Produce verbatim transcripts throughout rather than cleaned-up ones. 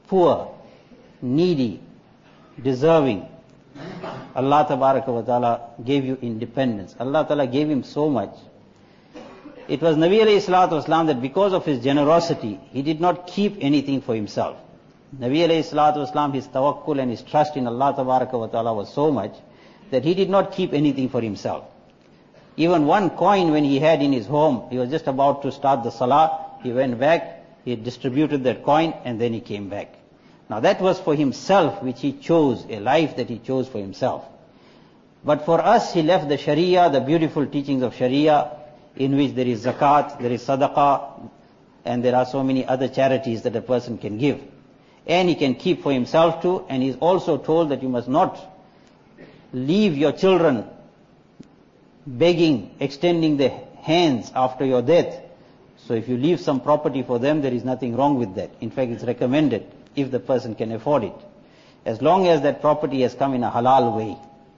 poor, needy, deserving, Allah Tabaraka wa Ta'ala gave you independence. Allah Ta'ala gave him so much. It was Nabi alayhi salatu wasalam that because of his generosity, he did not keep anything for himself. Nabi alayhi salatu wasalam, his tawakkul and his trust in Allah Tabaraka wa Ta'ala was so much that he did not keep anything for himself. Even one coin when he had in his home, he was just about to start the salah, he went back, he distributed that coin and then he came back. Now that was for himself which he chose, a life that he chose for himself. But for us he left the Sharia, the beautiful teachings of Sharia, in which there is zakat, there is sadaqah, and there are so many other charities that a person can give. And he can keep for himself too, and he is also told that you must not leave your children begging, extending their hands after your death. So if you leave some property for them, there is nothing wrong with that. In fact, it's recommended if the person can afford it, as long as that property has come in a halal way.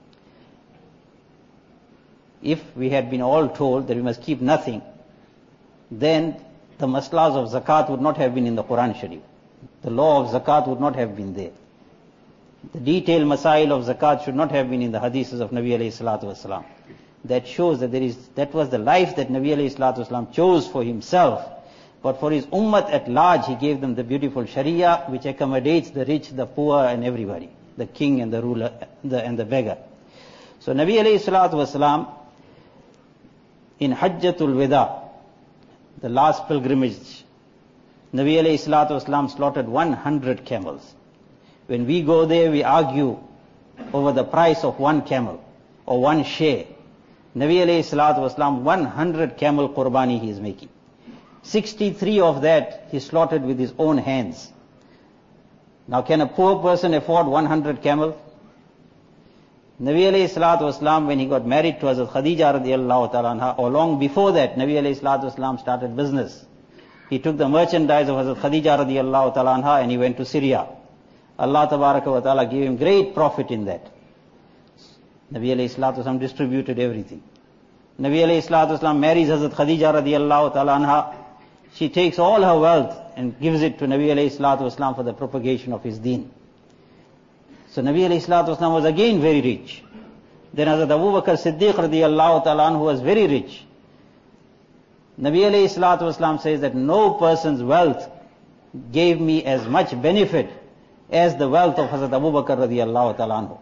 If we had been all told that we must keep nothing, then the maslas of zakat would not have been in the Quran Sharif. The law of zakat would not have been there. The detailed masail of zakat should not have been in the hadiths of Nabi alayhi salatu wasalam. That shows that there is, that was the life that Nabi alayhi salatu wasalam chose for himself. But for his ummah at large, he gave them the beautiful Sharia, which accommodates the rich, the poor, and everybody, the king and the ruler, the, and the beggar. So Nabi alayhi salatu wasalam, in Hajjatul Wada, the last pilgrimage, Nabi alayhi salatu wasalam slaughtered one hundred camels. When we go there, we argue over the price of one camel or one share. Nabi alayhi salatu wasalam, one hundred camel qurbani he is making. sixty-three of that he slaughtered with his own hands. Now can a poor person afford one hundred camels? Nabi alayhi salatu wasalam, when he got married to Hazrat Khadija radiallahu ta'ala anha, or long before that, Nabi alayhi salatu wasalam started business. He took the merchandise of Hazrat Khadija radiallahu ta'ala anha and he went to Syria. Allah tabaraka wa ta'ala gave him great profit in that. Nabi alayhi salatu wasalam distributed everything. Nabi alayhi salatu wasalam marries Hazrat Khadija radiallahu ta'ala anha. She takes all her wealth and gives it to Nabi alayhi salatu wasalam for the propagation of his deen. So Nabi alayhi salatu wasalam was again very rich. Then Hazrat Abu Bakr Siddiq radiallahu ta'ala anhu was very rich. Nabi alayhi salatu wasalam says that no person's wealth gave me as much benefit as the wealth of Hazrat Abu Bakr radiallahu ta'ala anhu.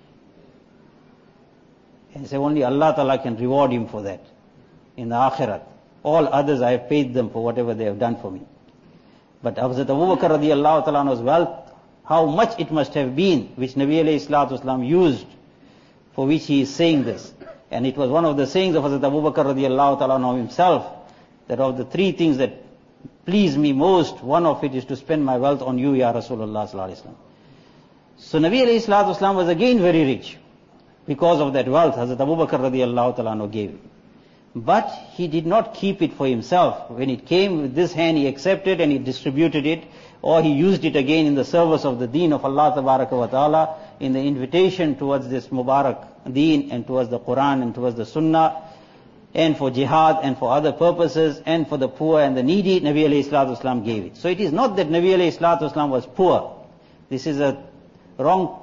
And say only Allah ta'ala can reward him for that in the akhirat. All others I have paid them for whatever they have done for me. But Hazrat Abu Bakr radiallahu ta'ala anhu's wealth, how much it must have been, which Nabi alayhi salatu wasalam used, for which he is saying this. And it was one of the sayings of Hazrat Abu Bakr radiallahu ta'ala anhu himself, that of the three things that please me most, one of it is to spend my wealth on you, Ya Rasulullah sallallahu alayhi wa sallam. So Nabi alayhi salatu wasalam was again very rich, because of that wealth Hazrat Abu Bakr radiallahu ta'ala anhu gave him. But he did not keep it for himself. When it came with this hand, he accepted and he distributed it, or he used it again in the service of the deen of Allah tabaraka wa ta'ala, in the invitation towards this Mubarak deen and towards the Quran and towards the Sunnah, and for jihad and for other purposes, and for the poor and the needy. Nabi alayhi salatu wasalam gave it. So it is not that Nabi alayhi salatu wasalam was poor. This is a wrong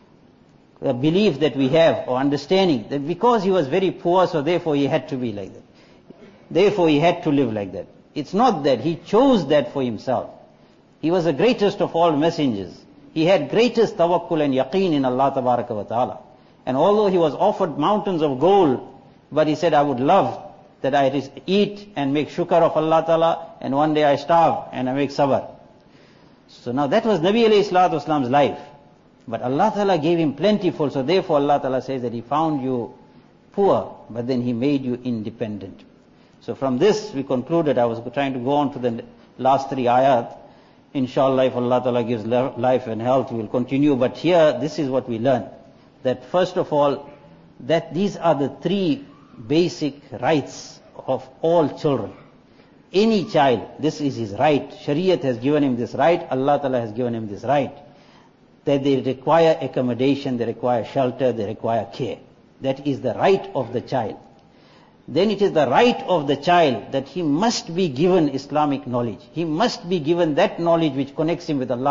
a belief that we have, or understanding, that because he was very poor, so therefore he had to be like that. Therefore he had to live like that. It's not that. He chose that for himself. He was the greatest of all messengers. He had greatest tawakkul and yaqeen in Allah tabaraka wa ta'ala. And although he was offered mountains of gold, but he said, I would love that I eat and make shukr of Allah ta'ala, and one day I starve and I make sabr. So now that was Nabi alayhi salatu wasalam's life. But Allah Ta'ala gave him plentiful, so therefore Allah Ta'ala says that He found you poor, but then He made you independent. So from this we concluded, I was trying to go on to the last three ayat. Inshallah, if Allah Ta'ala gives life and health, we will continue. But here, this is what we learn. That first of all, that these are the three basic rights of all children. Any child, this is his right. Shariat has given him this right, Allah Ta'ala has given him this right. That they require accommodation, they require shelter, they require care. That is the right of the child. Then it is the right of the child that he must be given Islamic knowledge. He must be given that knowledge which connects him with Allah